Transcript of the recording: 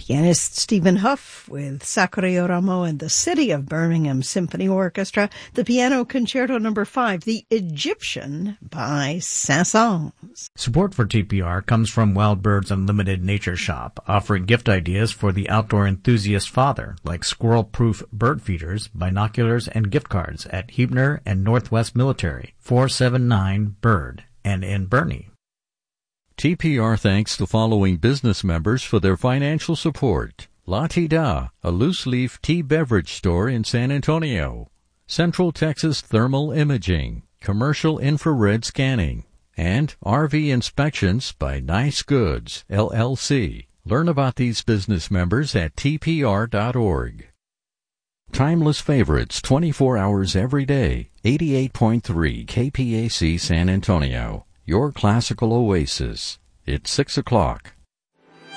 Pianist Stephen Huff with Sakura Yoramo and the City of Birmingham Symphony Orchestra, the Piano Concerto No. 5, The Egyptian by Saint-Saëns. Support for TPR comes from Wild Birds Unlimited Nature Shop, offering gift ideas for the outdoor enthusiast father, like squirrel-proof bird feeders, binoculars, and gift cards at Huebner and Northwest Military, 479-BIRD, and in Bernie. TPR thanks the following business members for their financial support. La Tida, a loose-leaf tea beverage store in San Antonio. Central Texas Thermal Imaging, commercial infrared scanning. And RV Inspections by Nice Goods, LLC. Learn about these business members at tpr.org. Timeless favorites 24 hours every day. 88.3 KPAC San Antonio. Your classical oasis. It's 6 o'clock.